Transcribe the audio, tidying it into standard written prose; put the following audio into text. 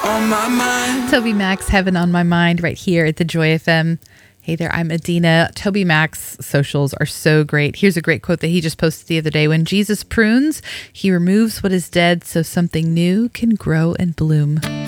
on my mind. Toby Max, Heaven on My Mind, right here at the Joy FM. Hey there, I'm Adina. Toby Max socials are so great. Here's a great quote that he just posted the other day. When Jesus prunes, he removes what is dead so something new can grow and bloom.